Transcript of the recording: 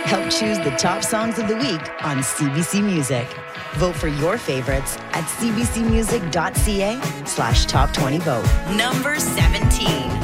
Help choose the top songs of the week on CBC Music. Vote for your favorites at cbcmusic.ca/top20vote. Number 17.